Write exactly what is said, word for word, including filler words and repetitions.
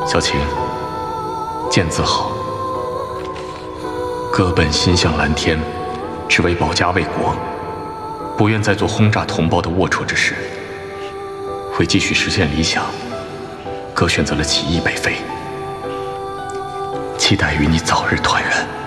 小晴，见字好。哥本心向蓝天，只为保家卫国，不愿再做轰炸同胞的龌龊之事。为继续实现理想，哥选择了起义北非，期待与你早日团圆。